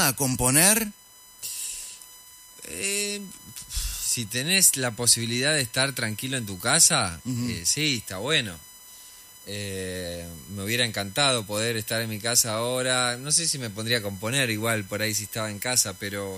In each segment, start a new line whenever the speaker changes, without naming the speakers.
ayuda a componer?
Si tenés la posibilidad de estar tranquilo en tu casa, sí, está bueno. Me hubiera encantado poder estar en mi casa ahora. No sé si me pondría a componer igual por ahí si estaba en casa, pero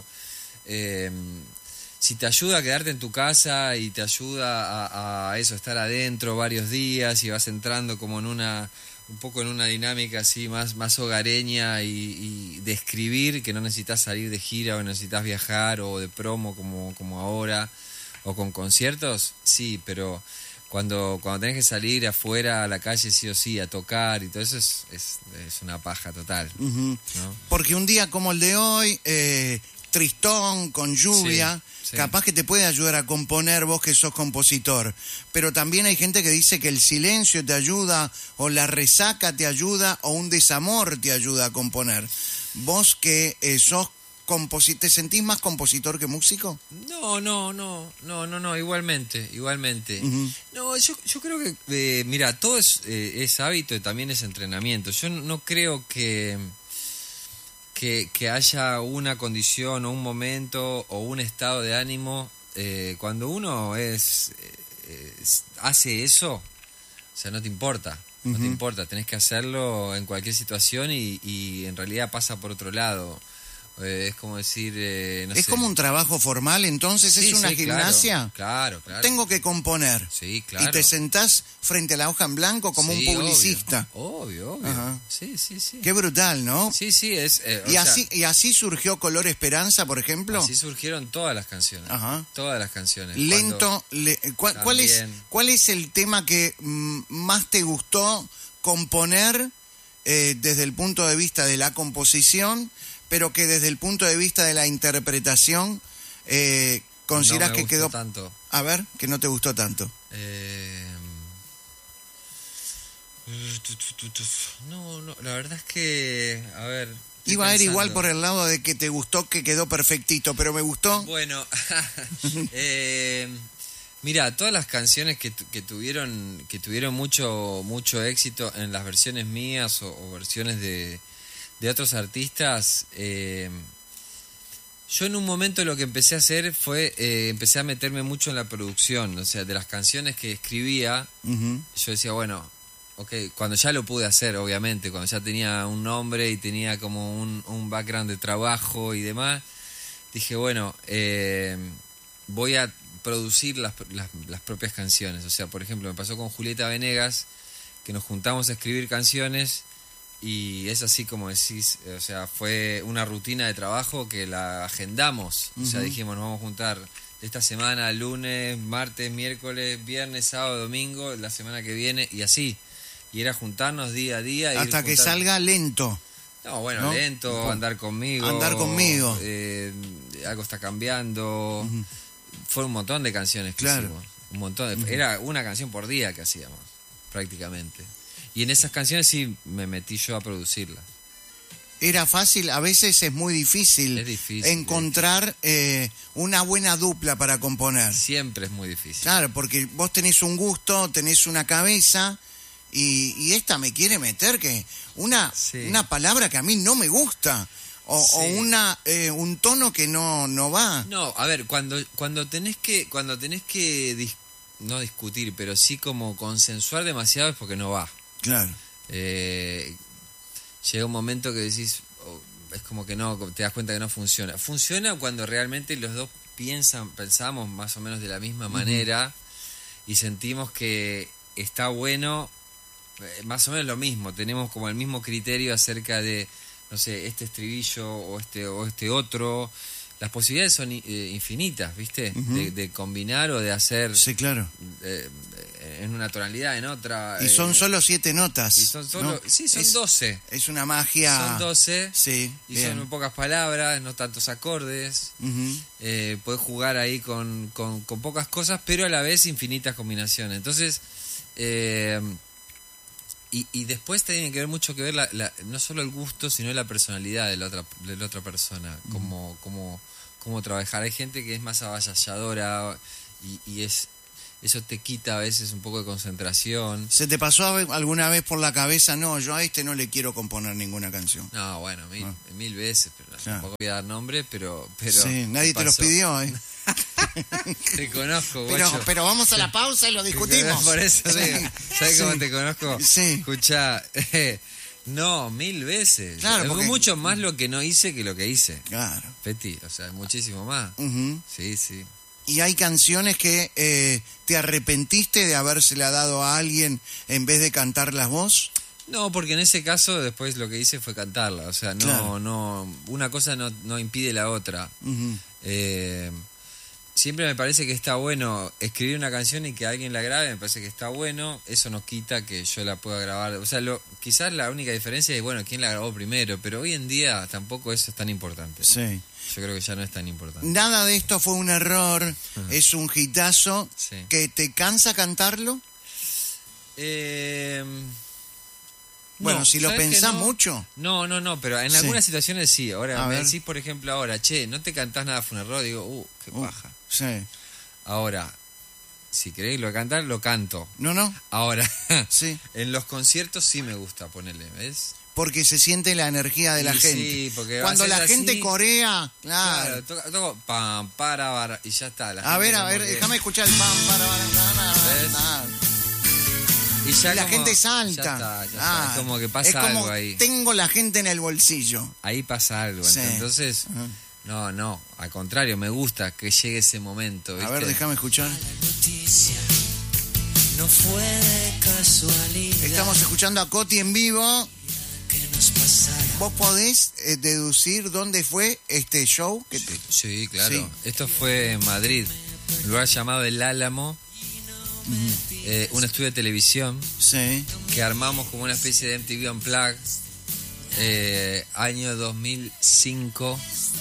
si te ayuda a quedarte en tu casa y te ayuda a eso, estar adentro varios días y vas entrando como en un poco en una dinámica así más hogareña y de escribir, que no necesitas salir de gira o necesitas viajar o de promo como ahora o con conciertos, sí, pero cuando tenés que salir afuera a la calle sí o sí a tocar y todo eso es una paja total, ¿no?
Porque un día como el de hoy, tristón, con lluvia,
sí.
capaz que te puede ayudar a componer vos que sos compositor, pero también hay gente que dice que el silencio te ayuda, o la resaca te ayuda, o un desamor te ayuda a componer. Vos que sos compositor, ¿te sentís más compositor que músico?
No, igualmente. No, yo creo que, mira, todo es hábito y también es entrenamiento. Yo no creo que haya una condición o un momento o un estado de ánimo cuando uno hace eso, o sea, no te importa, tenés que hacerlo en cualquier situación y en realidad pasa por otro lado. Es como decir, no sé.
¿Es como un trabajo formal entonces?
Sí,
¿Es una gimnasia?
Claro.
Tengo que componer.
Sí, claro.
Y te sentás frente a la hoja en blanco como un publicista.
Obvio.
Ajá.
Sí.
Qué brutal, ¿no?
Sí,
¿Y así surgió Color Esperanza, por ejemplo?
Así surgieron todas las canciones.
Ajá.
Todas las canciones.
Lento. ¿Cuál es el tema que más te gustó componer desde el punto de vista de la composición, pero que desde el punto de vista de la interpretación consideras que quedó
tanto?
A ver, que no te gustó tanto.
No, la verdad es que, a ver,
iba a ir igual por el lado de que te gustó, que quedó perfectito, pero me gustó.
Bueno, mira, todas las canciones que tuvieron mucho éxito en las versiones mías o versiones de otros artistas, yo en un momento lo que empecé a hacer fue, empecé a meterme mucho en la producción, o sea, de las canciones que escribía, yo decía, bueno, okay, cuando ya lo pude hacer, obviamente, cuando ya tenía un nombre y tenía como un background de trabajo y demás, dije, bueno, voy a producir las propias canciones. O sea, por ejemplo, me pasó con Julieta Venegas, que nos juntamos a escribir canciones y es así como decís, o sea, fue una rutina de trabajo que la agendamos. O sea, dijimos, nos vamos a juntar esta semana, lunes, martes, miércoles, viernes, sábado, domingo, la semana que viene y así. Y era juntarnos día a día.
Hasta que salga Lento.
No, bueno, ¿no? Lento,
Ojo.
Andar conmigo. Algo está cambiando. Fue un montón de canciones que hicimos. Un montón. Era una canción por día que hacíamos, prácticamente. Y en esas canciones sí me metí yo a producirlas.
Era fácil, a veces es muy difícil, encontrar una buena dupla para componer.
Siempre es muy difícil.
Claro, porque vos tenés un gusto, tenés una cabeza y esta me quiere meter que una palabra que a mí no me gusta o un tono que no va.
No, a ver, cuando tenés que no discutir, pero sí como consensuar demasiado es porque no va.
Claro.
Llega un momento que decís, es como que no, te das cuenta que no funciona. Funciona cuando realmente los dos pensamos más o menos de la misma manera y sentimos que está bueno, más o menos lo mismo, tenemos como el mismo criterio acerca de, no sé, este estribillo o este otro. Las posibilidades son infinitas, ¿viste? De combinar o de hacer.
Sí, claro.
En una tonalidad, en otra.
Y son solo 7 notas.
Y son solo, ¿no? Sí, son 12.
Es una magia.
Son 12.
Sí.
Y son muy pocas palabras, no tantos acordes. Podés jugar ahí con pocas cosas, pero a la vez infinitas combinaciones. Entonces. Y después tiene que ver mucho que ver no solo el gusto, sino la personalidad de la otra persona, cómo trabajar. Hay gente que es más avasalladora y es eso te quita a veces un poco de concentración.
¿Se te pasó alguna vez por la cabeza, no, yo a este no le quiero componer ninguna canción?
No, bueno, mil veces, pero tampoco voy a dar nombre, pero
sí, nadie te los pidió, ¿eh?
Te conozco, guacho.
Pero vamos a la pausa y lo discutimos.
Por eso, ¿sabes cómo te conozco?
Sí.
Escuchá, no, 1000 veces.
Claro,
porque mucho más lo que no hice que lo que hice.
Claro.
Peti, o sea, muchísimo más. Sí, sí.
¿Y hay canciones que te arrepentiste de habérsela dado a alguien en vez de cantarlas vos?
No, porque en ese caso después lo que hice fue cantarla. O sea, no, una cosa no impide la otra. Siempre me parece que está bueno escribir una canción y que alguien la grabe, me parece que está bueno. Eso no quita que yo la pueda grabar. O sea, quizás la única diferencia es, bueno, quién la grabó primero, pero hoy en día tampoco eso es tan importante.
Sí.
Yo creo que ya no es tan importante.
Nada de esto fue un error, es un hitazo.
Sí.
¿Que te cansa cantarlo? Bueno, si lo pensás mucho.
No, pero en algunas situaciones sí. Ahora, me decís, por ejemplo, ahora, che, no te cantás nada, fue un error, digo, qué paja.
Sí.
Ahora, si querés lo cantar, lo canto.
No.
Ahora,
sí.
En los conciertos sí me gusta ponerle, ¿ves?
Porque se siente la energía de la gente.
Sí, porque
cuando la gente
así,
corea, claro.
Toco pam, para, y ya está.
A ver, déjame escuchar el pam, para,
y ya
la gente salta.
Ya está. Es como que pasa algo ahí.
Tengo la gente en el bolsillo.
Ahí pasa algo. Sí. Entonces, no, al contrario, me gusta que llegue ese momento, ¿viste?
A ver, déjame escuchar.
No fue de casualidad.
Estamos escuchando a Coti en vivo. ¿Vos podés deducir dónde fue este show?
Sí, claro. Sí. Esto fue en Madrid, un lugar llamado El Álamo, un estudio de televisión que armamos como una especie de MTV Unplugged, año 2005.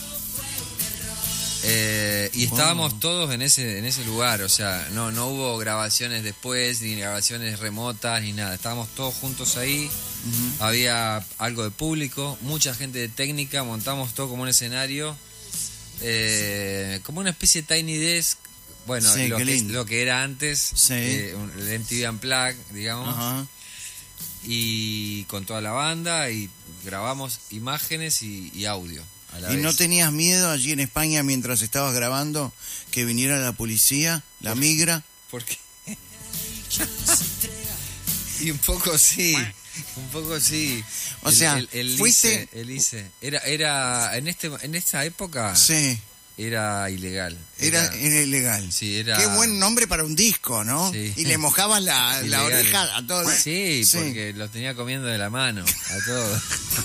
Y estábamos todos en ese lugar, o sea, no hubo grabaciones después, ni grabaciones remotas, ni nada. Estábamos todos juntos ahí, había algo de público, mucha gente de técnica, montamos todo como un escenario, como una especie de Tiny Desk, bueno, lo que era antes, el MTV Unplugged, digamos, y con toda la banda, y grabamos imágenes y audio.
¿Y no tenías miedo allí en España mientras estabas grabando que viniera la policía, la migra?
¿Por qué? Y un poco sí.
O sea, fuiste...
El ICE. Era en esta época.
Sí.
Era ilegal.
Era ilegal.
Sí, era...
Qué buen nombre para un disco, ¿no?
Sí.
Y le mojabas la oreja a todos.
Sí, porque los tenía comiendo de la mano a todos.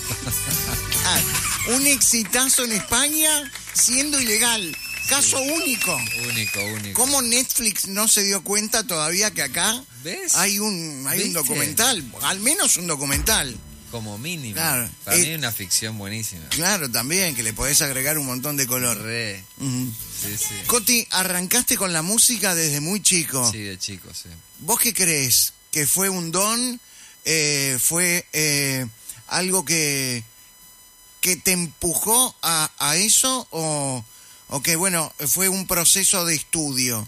Un exitazo en España siendo ilegal. Caso único.
Único.
¿Cómo Netflix no se dio cuenta todavía que acá hay un documental? Al menos un documental.
Como mínimo.
Claro.
Para mí es una ficción buenísima.
Claro, también, que le podés agregar un montón de color.
Sí.
Coti, arrancaste con la música desde muy chico.
Sí, de chico, sí.
¿Vos qué crees? ¿Que fue un don? ¿Fue algo que te empujó a eso? ¿O que, bueno, fue un proceso de estudio?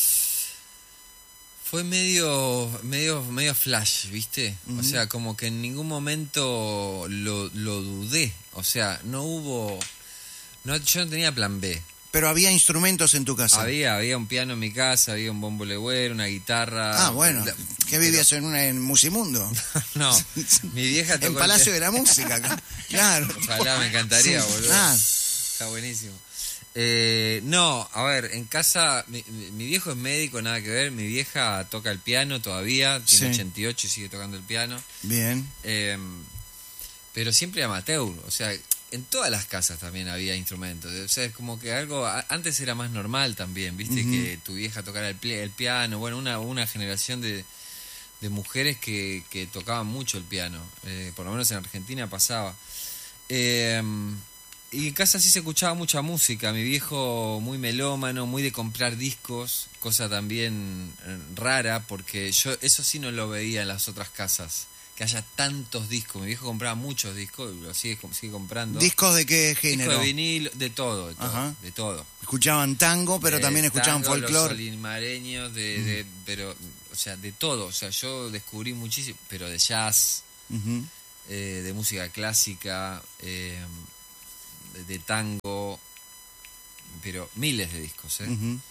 Fue medio flash, ¿viste? O sea, como que en ningún momento lo dudé. O sea, yo no tenía plan B.
Pero había instrumentos en tu casa.
Había un piano en mi casa, había un bombo legüero, una guitarra.
Ah, bueno. ¿Qué vivías en Musimundo?
No, mi vieja tocó
en Palacio de la Música, acá. Claro.
Ojalá, me encantaría, boludo.
Ah.
Está buenísimo. No, a ver, en casa, mi viejo es médico, nada que ver. Mi vieja toca el piano todavía, tiene 88 y sigue tocando el piano.
Bien.
Pero siempre amateur, o sea, en todas las casas también había instrumentos. O sea, es como que algo, antes era más normal también, viste, que tu vieja tocara el piano. Bueno, una generación de mujeres que tocaban mucho el piano, por lo menos en Argentina pasaba. Y en casa sí se escuchaba mucha música. Mi viejo muy melómano, muy de comprar discos, cosa también rara, porque yo eso sí no lo veía en las otras casas, que haya tantos discos. Mi viejo compraba muchos discos, lo sigue comprando.
¿Discos de qué género?
Discos de vinilo, de todo,
Ajá.
de todo.
Escuchaban tango, pero también escuchaban
tango,
folclore.
Los solimareños, pero, o sea, de todo. O sea, yo descubrí muchísimo, pero de jazz,
Ujú.
de música clásica, de tango, pero miles de discos,
Ujú.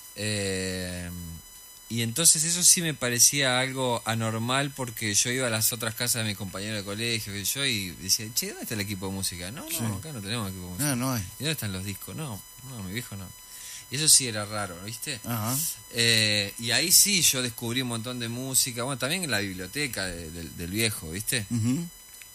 Y entonces eso sí me parecía algo anormal, porque yo iba a las otras casas de mis compañeros de colegio y decía, che, ¿dónde está el equipo de música? No,
Sí.
acá no tenemos equipo de música.
No hay.
¿Y dónde están los discos? No, mi viejo no. Y eso sí era raro, ¿viste?
Ajá.
Y ahí sí yo descubrí un montón de música, bueno, también en la biblioteca del viejo, ¿viste?
Ujú.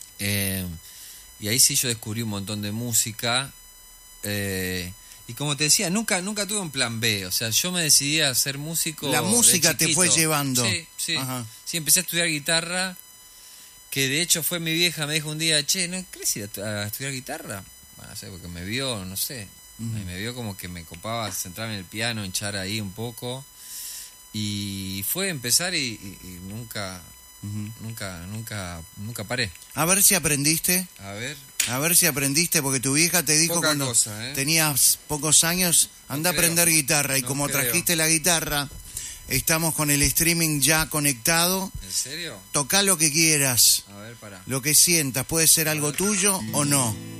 Y ahí sí yo descubrí un montón de música. Y como te decía, nunca tuve un plan B. O sea, yo me decidí a ser músico.
La música
de
te
chiquito.
fue llevando.
Sí.
Ajá.
Sí, empecé a estudiar guitarra. Que de hecho fue mi vieja, me dijo un día, che, ¿no querés ir a estudiar guitarra? Bueno, no sé, porque me vio, no sé.
Ujú.
Y me vio como que me copaba centrarme en el piano, hinchar ahí un poco. Y fue empezar y nunca paré.
A ver si aprendiste.
A ver.
A aprendiste, porque tu vieja te dijo
Poca
cuando
cosa, ¿eh?
tenías pocos años, anda a
creo.
aprender guitarra. Y
No
como
creo.
trajiste la guitarra, estamos con el streaming ya conectado.
¿En serio?
Tocá lo que quieras,
A ver, pará.
lo que sientas. Puede ser algo tuyo o no.